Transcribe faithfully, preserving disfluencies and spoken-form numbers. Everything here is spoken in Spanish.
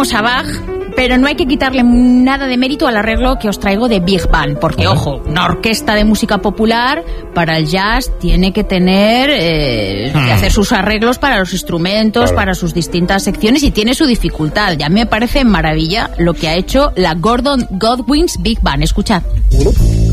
tenemos a Bach, pero no hay que quitarle nada de mérito al arreglo que os traigo de Big Band, porque, ojo, una orquesta de música popular para el jazz tiene que tener, eh, hmm. que hacer sus arreglos para los instrumentos, claro. para sus distintas secciones, y tiene su dificultad. Ya me parece maravilla lo que ha hecho la Gordon Goodwin's Big Band. Escuchad.